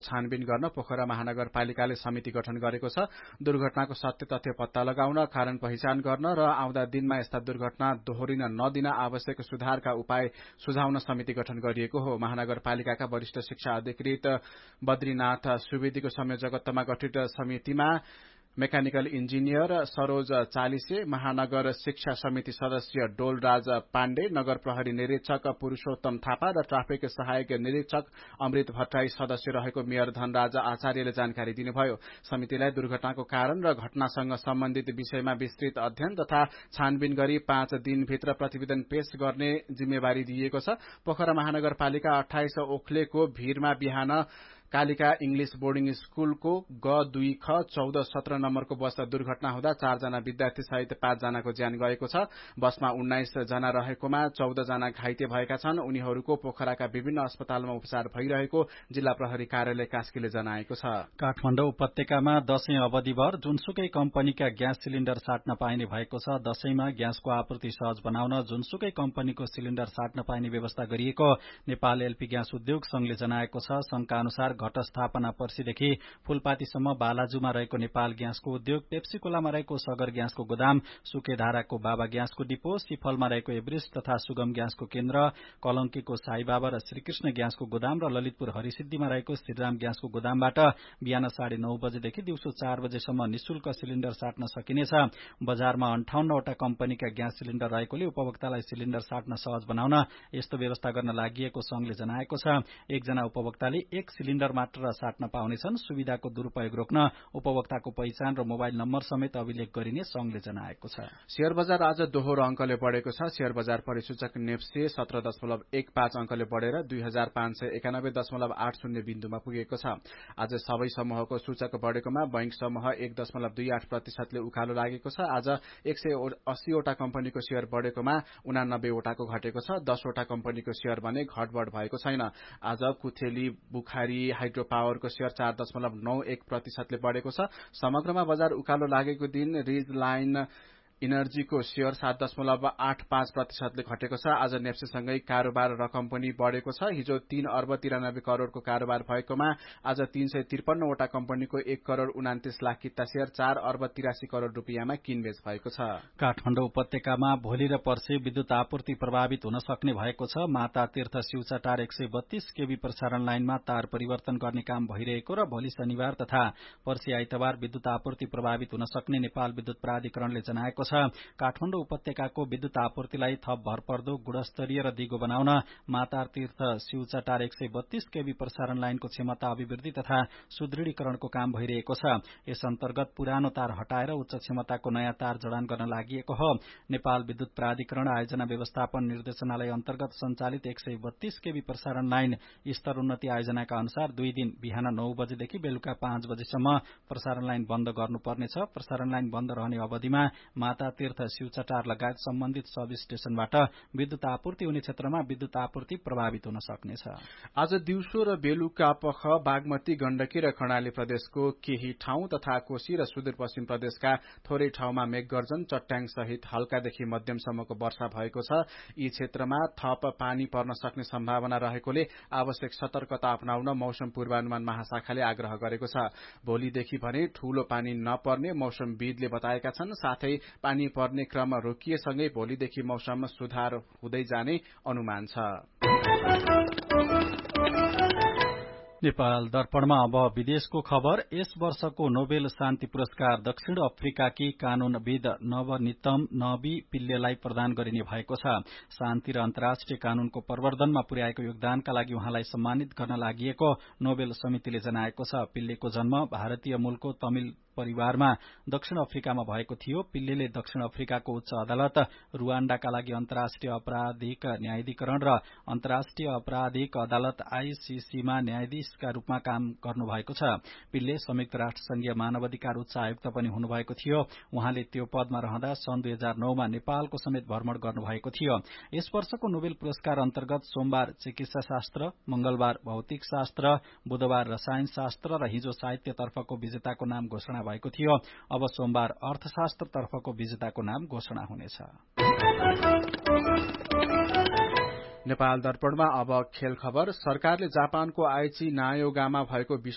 छानबिन गर्न पोखरा महानगरपालिकाले समिति गठन गरेको छ। दुर्घटनाको सत्य तथ्य पत्ता लगाउन, कारण पहिचान गर्न र आउँदा दिनमा यस्ता दुर्घटना दोहोरिन नदिन आवश्यक सुधारका उपाय सुझाउन समिति गठन गरिएको हो। महानगरपालिकाका वरिष्ठ शिक्षा अधिकृत बद्रीनाथ सुवेदीको संयोजकत्वमा गठित समितिमा मेकानिकल इन्जिनियर सरोज चालिसे, महानगर शिक्षा समिति सदस्य डोलराज पाण्डे, नगर प्रहरी निरीक्षक पुरूषोत्तम थापा र ट्राफिक सहायक निरीक्षक अमृत भट्टराई सदस्य रहेको मेयर धनराज आचार्यले जानकारी दिनुभयो। समितिलाई दुर्घटनाको कारण र घटनासँग सम्बन्धित विषयमा विस्तृत अध्ययन तथा छानबिन गरी 5 दिनभित्र प्रतिवेदन पेश गर्ने जिम्मेवारी दिइएको छ। पोखरा महानगरपालिका 28 ओखलेको भीरमा बिहान कालिका इंग्लिश बोर्डिङ स्कूलको ग2 ख 14-17 नम्बरको बस दुर्घटना हुँदा 4 जना विद्यार्थी सहित 5 जनाको ज्यान गएको छ। बसमा 19 जना रहेकोमा 14 जना घाइते भएका छन्। उनीहरूको पोखराका विभिन्न अस्पतालमा उपचार भइरहेको जिल्ला प्रहरी कार्यालय कास्कीले जनाएको छ। काठमाडौँ उपत्यकामा दशैं अवधिभर जुनसुकै कम्पनीका ग्यास सिलिण्डर साट्न पाइने भएको छ। दशैंमा ग्यासको आपूर्ति सहज बनाउन जुनसुकै कम्पनीको सिलिण्डर साट्न पाइने व्यवस्था गरिएको नेपाल एलपी ग्यास उद्योग संघले जनाएको छ। संघका अनुसार घटस्थापना पर्सीदेखि फूलपातीसम्म बालाजुमा रहेको नेपाल ग्यासको उद्योग, पेप्सीकोलामा रहेको सगर ग्यासको गोदाम, सुकेधाराको बाबा ग्यासको डिपो, सिफलमा रहेको एभरेस्ट तथा सुगम ग्यासको केन्द्र, कलंकीको साईबाबा र श्रीकृष्ण ग्यासको गोदाम र ललितपुर हरिसिद्धिमा रहेको श्रीराम ग्यासको गोदामबाट बिहान 9:30 बजेदेखि दिउँसो 4 बजेसम्म निशुल्क सिलिण्डर साट्न सकिनेछ। बजारमा 58 वटा कम्पनीका ग्यास सिलिण्डर रहेकोले उपभोक्तालाई सिलिण्डर साट्न सहज बनाउन यस्तो व्यवस्था गर्न लागि संघले जनाएको छ। एकजना उपभोक्ताले 1 सिलिण्डर मात्र साट्न पाउनेछन्। सुविधाको दुरूपयोग रोक्न उपभोक्ताको पहिचान र मोबाइल नम्बर समेत अभिलेख गरिने संघले जनाएको छ। शेयर बजार आज दोहोरो अंकले बढेको छ। शेयर बजार परिसूचक नेप्से 17.15 अंकले बढेर 2591.80 बिन्दुमा पुगेको छ। आज सबै समूहको सूचक बढेकोमा बैंक समूह 1.28% उकालो लागेको छ। आज 180 वटा कम्पनीको शेयर बढेकोमा 89 वटाको घटेको छ। 10 वटा कम्पनीको शेयर भने घटबढ भएको छैन। आज कुथेली बुखारी हाइड्रो पावरको शेयर 4.91% बढेको छ। समग्रमा बजार उकालो लागेको दिन रिज लाइन इनर्जीको शेयर 7.85% घटेको छ। आज नेप्सेसँगै कारोबार रकम पनि बढेको छ। हिजो 3 अर्ब 93 करोड़को कारोबार भएकोमा आज 353 वटा कम्पनीको 1 करोड़ 29 लाख किता शेयर 4 अर्ब 83 करोड़ रुपियाँमा किनबेच भएको छ। काठमाडौँ उपत्यकामा भोलि र पर्सि विद्युत आपूर्ति प्रभावित हुन सक्ने भएको छ। माता तीर्थ शिवचाटार 132 केबी प्रसारण लाइनमा तार परिवर्तन गर्ने काम भइरहेको र भोलि शनिबार तथा पर्सि आइतबार विद्युत आपूर्ति प्रभावित हुन सक्ने नेपाल विद्युत प्राधिकरणले जनाएको छ। काठमाडौँ उपत्यकाको विद्युत आपूर्तिलाई थप भरपर्दो, गुणस्तरीय र दिगो बनाउन माता तीर्थ शिवचाटार 132 केबी प्रसारण लाइनको क्षमता अभिवृद्धि तथा सुदृढीकरणको काम भइरहेको छ। यस अन्तर्गत पुरानो तार हटाएर उच्च क्षमताको नयाँ तार जडान गर्न लागि हो। नेपाल विद्युत प्राधिकरण आयोजना व्यवस्थापन निर्देशनालय अन्तर्गत सञ्चालित 132 केबी प्रसारण लाइन स्तर उन्नति आयोजनाका अनुसार 2 दिन बिहान 9 बजेदेखि बेलुका 5 बजेसम्म प्रसारण लाइन बन्द गर्नुपर्नेछ। प्रसारण लाइन बन्द रहने अवधिमा माता तीर्थ शिवचाटार लगायत सम्बन्धित सब स्टेशनबाट विद्युत आपूर्ति हुने क्षेत्रमा विद्युत आपूर्ति प्रभावित हुन सक्नेछ। आज दिउँसो र बेलुका पख बागमती, गण्डकी र कर्णाली प्रदेशको केही ठाउँ तथा कोशी र सुदूरपश्चिम प्रदेशका थोरै ठाउँमा मेघगर्जन, चट्याङ सहित हल्कादेखि मध्यमसम्मको वर्षा भएको छ। यी क्षेत्रमा थप पानी पर्न सक्ने सम्भावना रहेकोले आवश्यक सतर्कता अपनाउन मौसम पूर्वानुमान महाशाखाले आग्रह गरेको छ। भोलिदेखि भने ठूलो पानी नपर्ने मौसमविदले बताएका छन्। साथै पानी पर्ने क्रम रोकिएसँगै भोलिदेखि मौसम सुधार हुँदै जाने अनुमान छ। नेपाल दर्पणमा अब विदेशको खबर। यस वर्षको नोबेल शान्ति पुरस्कार दक्षिण अफ्रिकाकी कानूनविद नवनीतम नबी पिल्लेलाई प्रदान गरिने भएको छ। शान्ति र अन्तर्राष्ट्रिय कानूनको प्रवर्धनमा पुर्याएको योगदानका लागि उहाँलाई सम्मानित गर्न लागि नोबेल समितिले जनाएको छ। पिल्लेको जन्म भारतीय मूलको तमिल परिवारमा दक्षिण अफ्रिकामा भएको थियो। पिल्लेले दक्षिण अफ्रिकाको उच्च अदालत, रुवाण्डाका लागि अन्तर्राष्ट्रिय आपराधिक न्यायाधिकरण र अन्तर्राष्ट्रिय आपराधिक अदालत आईसीसीमा न्यायाधीशका रूपमा काम गर्नुभएको छ। पिल्ले संयुक्त राष्ट्र संघीय मानवाधिकार उच्च आयुक्त पनि हुनुभएको थियो। उहाँले त्यो पदमा रहँदा सन् 2009मा नेपालको समेत भ्रमण गर्नुभएको थियो। यस वर्षको नोबेल पुरस्कार अन्तर्गत सोमबार चिकित्सा शास्त्र, मंगलबार भौतिक शास्त्र, बुधबार रसायन शास्त्र र हिजो साहित्यतर्फको विजेताको नाम घोषणा भएको थियो। अब सोमबार अर्थशास्त्रतर्फको विजेताको नाम घोषणा हुनेछ। नेपाल दर्पणमा अब खेल खबर। सरकारले जापानको आइची नायोगामा भएको